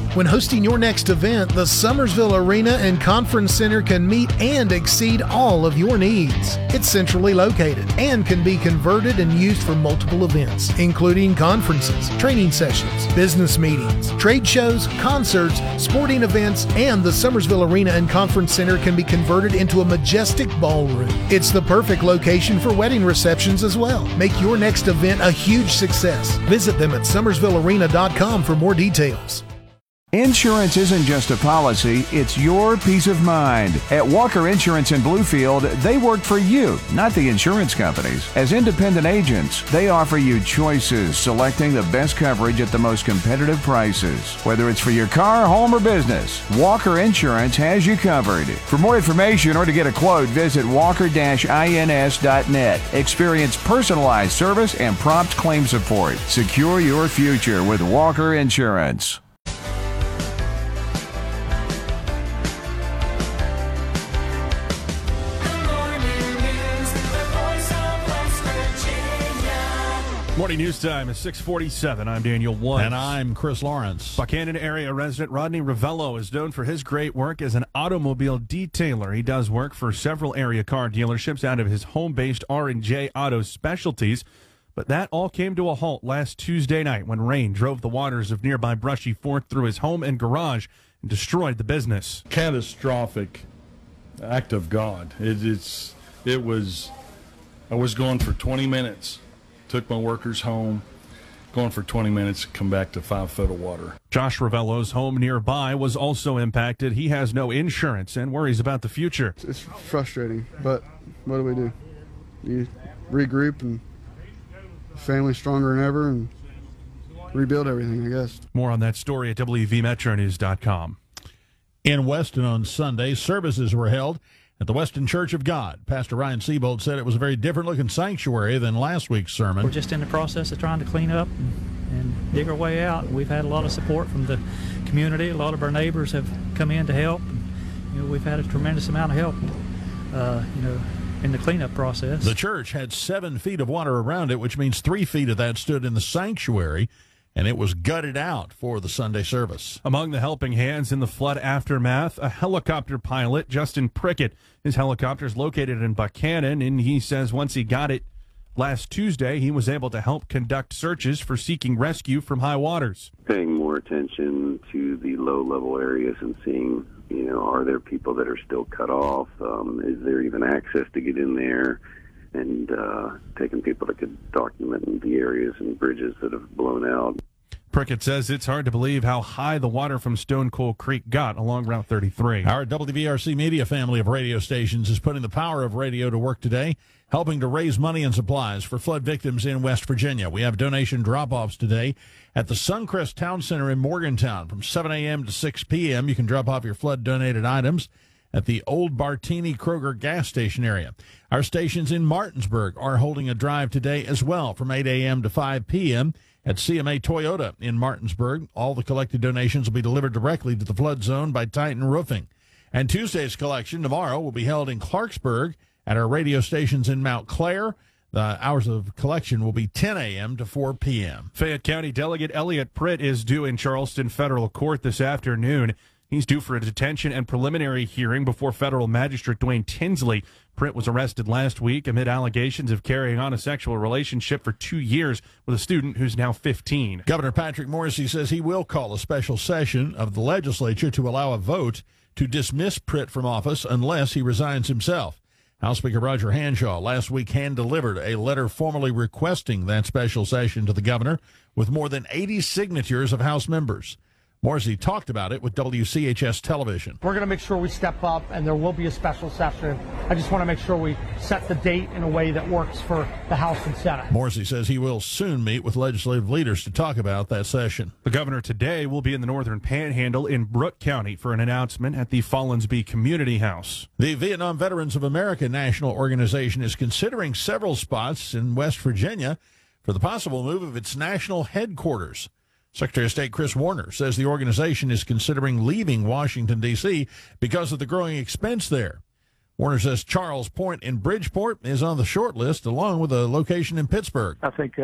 When hosting your next event, the Summersville Arena and Conference Center can meet and exceed all of your needs. It's centrally located and can be converted and used for multiple events, including conferences, training sessions, business meetings, trade shows, concerts, sporting events, and the Summersville Arena and Conference Center can be converted into a majestic ballroom. It's the perfect location for wedding receptions as well. Make your next event a huge success. Visit them at summersvillearena.com for more details. Insurance isn't just a policy, it's your peace of mind. At Walker Insurance in Bluefield, they work for you, not the insurance companies. As independent agents, they offer you choices, selecting the best coverage at the most competitive prices. Whether it's for your car, home, or business, Walker Insurance has you covered. For more information or to get a quote, visit walker-ins.net. Experience personalized service and prompt claim support. Secure your future with Walker Insurance. Morning news time is 6:47. I'm Daniel Woods. And I'm Chris Lawrence. Buchanan area resident Rodney Ravello is known for his great work as an automobile detailer. He does work for several area car dealerships out of his home-based R&J Auto Specialties. But that all came to a halt last Tuesday night when rain drove the waters of nearby Brushy Fork through his home and garage and destroyed the business. Catastrophic act of God. I was going for 20 minutes. Took my workers home, going for 20 minutes, come back to 5 foot of water. Josh Ravello's home nearby was also impacted. He has no insurance and worries about the future. It's frustrating, but what do? You regroup and family stronger than ever and rebuild everything, I guess. More on that story at WVMetroNews.com. In Weston on Sunday, services were held at the Weston Church of God. Pastor Ryan Seabold said it was a very different-looking sanctuary than last week's sermon. We're just in the process of trying to clean up and dig our way out. We've had a lot of support from the community. A lot of our neighbors have come in to help. We've had a tremendous amount of help, in the cleanup process. The church had 7 feet of water around it, which means 3 feet of that stood in the sanctuary, and it was gutted out for the Sunday service. Among the helping hands in the flood aftermath, a helicopter pilot, Justin Prickett. His helicopter is located in Buchanan, and he says once he got it last Tuesday, he was able to help conduct searches for seeking rescue from high waters. Paying more attention to the low-level areas and seeing, are there people that are still cut off? Is there even access to get in there? And taking people that could document the areas and bridges that have blown out. Prickett says it's hard to believe how high the water from Stone Coal Creek got along Route 33. Our WVRC media family of radio stations is putting the power of radio to work today, helping to raise money and supplies for flood victims in West Virginia. We have donation drop-offs today at the Suncrest Town Center in Morgantown from 7 a.m. to 6 p.m. You can drop off your flood-donated items at the Old Bartini Kroger gas station area. Our stations in Martinsburg are holding a drive today as well from 8 a.m. to 5 p.m. at CMA Toyota in Martinsburg. All the collected donations will be delivered directly to the flood zone by Titan Roofing. And Tuesday's collection tomorrow will be held in Clarksburg at our radio stations in Mount Clair. The hours of collection will be 10 a.m. to 4 p.m. Fayette County Delegate Elliot Pritt is due in Charleston Federal Court this afternoon. He's due for a detention and preliminary hearing before federal magistrate Dwayne Tinsley. Pritt was arrested last week amid allegations of carrying on a sexual relationship for 2 years with a student who's now 15. Governor Patrick Morrisey says he will call a special session of the legislature to allow a vote to dismiss Pritt from office unless he resigns himself. House Speaker Roger Hanshaw last week hand-delivered a letter formally requesting that special session to the governor with more than 80 signatures of House members. Morrissey talked about it with WCHS Television. We're going to make sure we step up, and there will be a special session. I just want to make sure we set the date in a way that works for the House and Senate. Morrissey says he will soon meet with legislative leaders to talk about that session. The governor today will be in the northern panhandle in Brooke County for an announcement at the Follansbee Community House. The Vietnam Veterans of America National Organization is considering several spots in West Virginia for the possible move of its national headquarters. Secretary of State Chris Warner says the organization is considering leaving Washington, D.C. because of the growing expense there. Warner says Charles Point in Bridgeport is on the short list, along with a location in Pittsburgh. I think